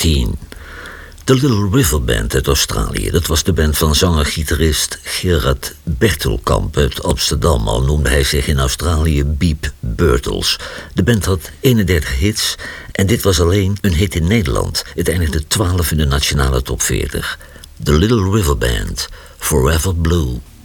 19. De Little River Band uit Australië. Dat was de band van zanger-gitarist Gerard Bertelkamp uit Amsterdam. Al noemde hij zich in Australië Beep Birtles. De band had 31 hits en dit was alleen een hit in Nederland. Het eindigde 12 in de nationale top 40. The Little River Band, Forever Blue.